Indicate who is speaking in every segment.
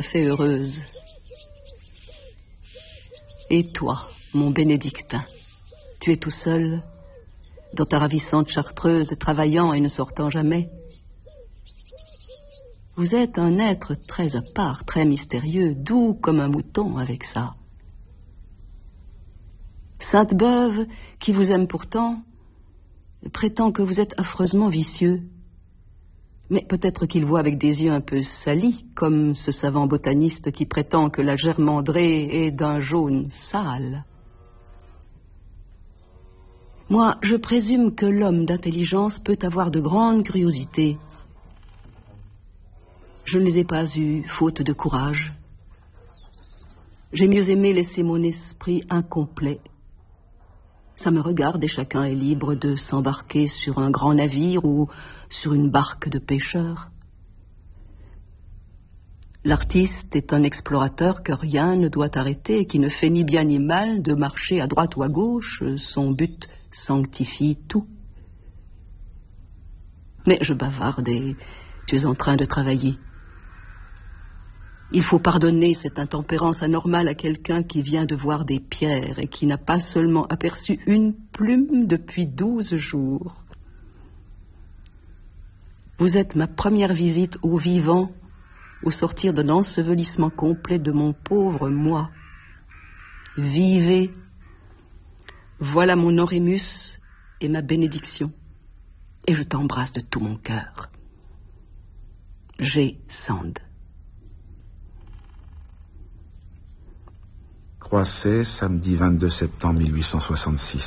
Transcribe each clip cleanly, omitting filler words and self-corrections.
Speaker 1: fait heureuse. Et toi, mon bénédictin, tu es tout seul, dans ta ravissante chartreuse, travaillant et ne sortant jamais. Vous êtes un être très à part, très mystérieux, doux comme un mouton avec ça. Sainte-Beuve, qui vous aime pourtant, prétend que vous êtes affreusement vicieux. Mais peut-être qu'il voit avec des yeux un peu salis, comme ce savant botaniste qui prétend que la germandrée est d'un jaune sale. Moi, je présume que l'homme d'intelligence peut avoir de grandes curiosités. Je ne les ai pas eues, faute de courage. J'ai mieux aimé laisser mon esprit incomplet. Ça me regarde et chacun est libre de s'embarquer sur un grand navire ou sur une barque de pêcheurs. L'artiste est un explorateur que rien ne doit arrêter et qui ne fait ni bien ni mal de marcher à droite ou à gauche. Son but sanctifie tout. Mais je bavarde et tu es en train de travailler. Il faut pardonner cette intempérance anormale à quelqu'un qui vient de voir des pierres et qui n'a pas seulement aperçu une plume depuis 12 jours. Vous êtes ma première visite au vivant au sortir de l'ensevelissement complet de mon pauvre moi. Vivez. Voilà mon orémus et ma bénédiction. Et je t'embrasse de tout mon cœur. G. Sand.
Speaker 2: Croisset, samedi 22 septembre 1866.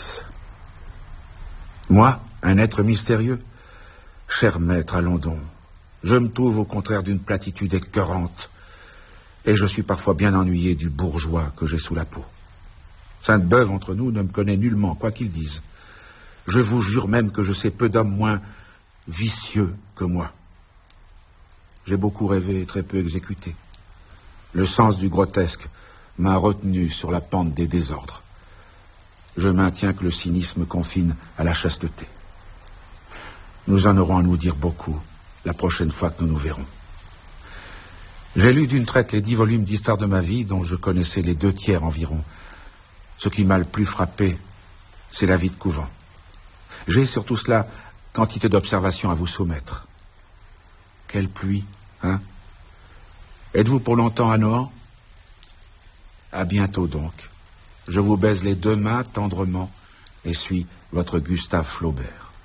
Speaker 2: Moi, un être mystérieux? Cher maître, allons donc. Je me trouve au contraire d'une platitude écœurante, et je suis parfois bien ennuyé du bourgeois que j'ai sous la peau. Sainte-Beuve, entre nous, ne me connaît nullement, quoi qu'il dise. Je vous jure même que je sais peu d'hommes moins vicieux que moi. J'ai beaucoup rêvé et très peu exécuté. Le sens du grotesque m'a retenu sur la pente des désordres. Je maintiens que le cynisme confine à la chasteté. Nous en aurons à nous dire beaucoup la prochaine fois que nous nous verrons. J'ai lu d'une traite les 10 volumes d'histoire de ma vie, dont je connaissais les 2 tiers environ. Ce qui m'a le plus frappé, c'est la vie de couvent. J'ai sur tout cela quantité d'observations à vous soumettre. Quelle pluie, hein? Êtes-vous pour longtemps à Nohant? À bientôt donc. Je vous baise les 2 mains tendrement et suis votre Gustave Flaubert.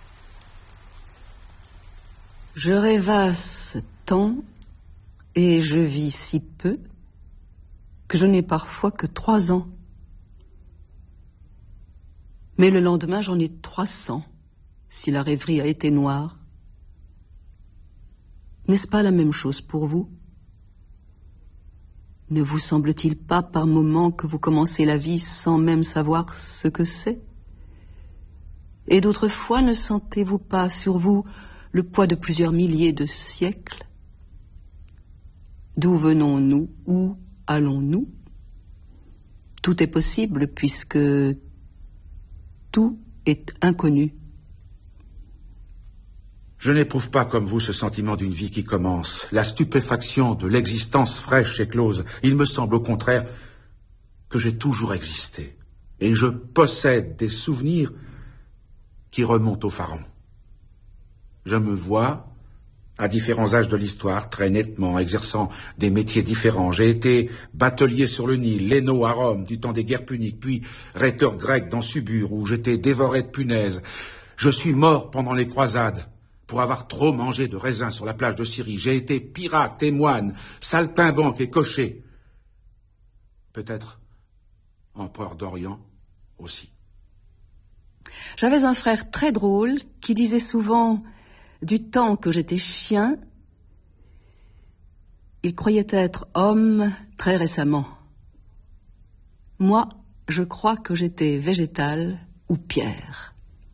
Speaker 1: Je rêvasse tant et je vis si peu que je n'ai parfois que 3 ans. Mais le lendemain, j'en ai 300, si la rêverie a été noire. N'est-ce pas la même chose pour vous? Ne vous semble-t-il pas par moments que vous commencez la vie sans même savoir ce que c'est? Et d'autres fois, ne sentez-vous pas sur vous le poids de plusieurs milliers de siècles? D'où venons-nous? Où allons-nous? Tout est possible puisque tout est inconnu.
Speaker 2: Je n'éprouve pas comme vous ce sentiment d'une vie qui commence, la stupéfaction de l'existence fraîche et close. Il me semble au contraire que j'ai toujours existé, et je possède des souvenirs qui remontent au pharaon. Je me vois, à différents âges de l'histoire, très nettement, exerçant des métiers différents. J'ai été batelier sur le Nil, léno à Rome, du temps des guerres puniques, puis rhéteur grec dans Subur, où j'étais dévoré de punaises. Je suis mort pendant les croisades, pour avoir trop mangé de raisins sur la plage de Syrie. J'ai été pirate et moine, saltimbanque et cocher. Peut-être empereur d'Orient aussi.
Speaker 1: J'avais un frère très drôle qui disait souvent, du temps que j'étais chien, il croyait être homme très récemment. Moi, je crois que j'étais végétal ou pierre.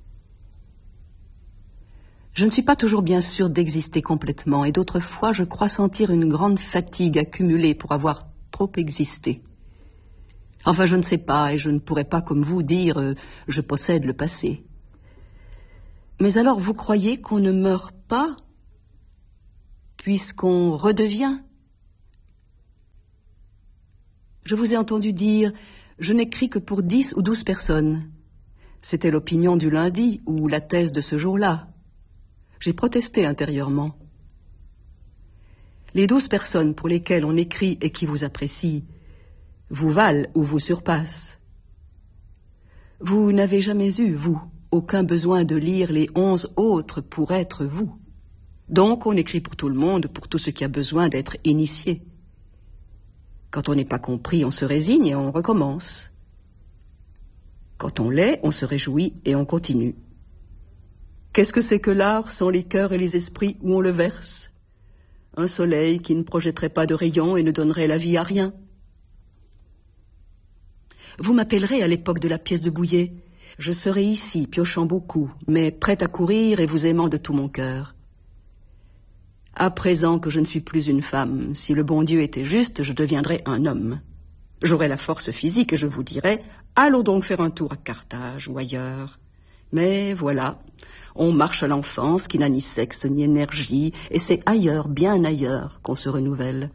Speaker 1: Je ne suis pas toujours bien sûre d'exister complètement, et d'autres fois je crois sentir une grande fatigue accumulée pour avoir trop existé. Enfin, je ne sais pas, et je ne pourrais pas, comme vous, dire je possède le passé. Mais alors, vous croyez qu'on ne meurt pas, puisqu'on redevient? Je vous ai entendu dire « Je n'écris que pour 10 ou 12 personnes ». C'était l'opinion du lundi ou la thèse de ce jour-là. J'ai protesté intérieurement. Les 12 personnes pour lesquelles on écrit et qui vous apprécient vous valent ou vous surpassent. Vous n'avez jamais eu, vous, aucun besoin de lire les 11 autres pour être vous. Donc on écrit pour tout le monde, pour tout ce qui a besoin d'être initié. Quand on n'est pas compris, on se résigne et on recommence. Quand on l'est, on se réjouit et on continue. Qu'est-ce que c'est que l'art sans les cœurs et les esprits où on le verse? Un soleil qui ne projetterait pas de rayons et ne donnerait la vie à rien. Vous m'appellerez à l'époque de la pièce de Bouillet. Je serai ici, piochant beaucoup, mais prête à courir et vous aimant de tout mon cœur. À présent que je ne suis plus une femme, si le bon Dieu était juste, je deviendrais un homme. J'aurais la force physique et je vous dirais, allons donc faire un tour à Carthage ou ailleurs. Mais voilà, on marche à l'enfance qui n'a ni sexe ni énergie, et c'est ailleurs, bien ailleurs, qu'on se renouvelle.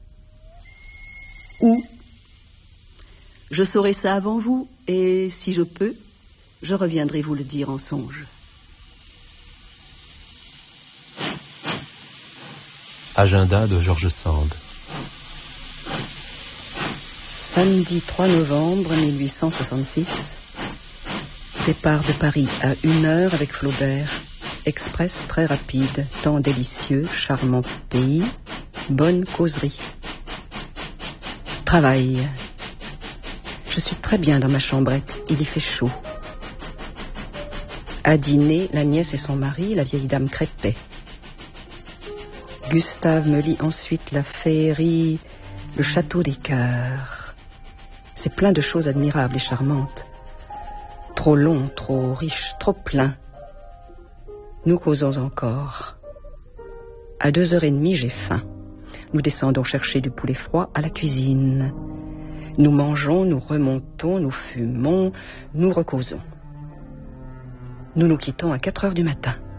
Speaker 1: Où? Je saurai ça avant vous, et si je peux, je reviendrai vous le dire en songe.
Speaker 3: Agenda de George Sand.
Speaker 1: Samedi 3 novembre 1866. Départ de Paris à 1h avec Flaubert. Express très rapide, temps délicieux, charmant pays, bonne causerie. Travail. Je suis très bien dans ma chambrette, il y fait chaud. À dîner, la nièce et son mari, la vieille dame crépaient. Gustave me lit ensuite la féerie, le château des cœurs. C'est plein de choses admirables et charmantes. Trop long, trop riche, trop plein. Nous causons encore. À 2h30, j'ai faim. Nous descendons chercher du poulet froid à la cuisine. Nous mangeons, nous remontons, nous fumons, nous recausons. Nous nous quittons à 4h du matin.